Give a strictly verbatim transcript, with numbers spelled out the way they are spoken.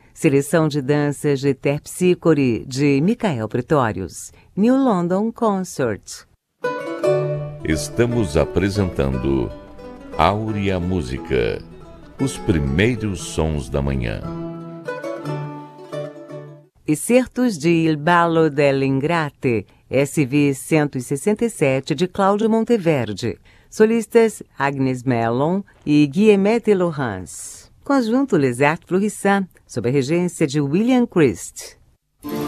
Seleção de danças de Terpsícore, de Michael Pretorius. New London Concert. Estamos apresentando Áurea Música, os primeiros sons da manhã. Excertos de Il ballo dell'Ingrate, S V cento e sessenta e sete, de Cláudio Monteverde. Solistas Agnes Mellon e Guillemette Laurence. Conjunto Les Arts Florissants, sob a regência de William Christ.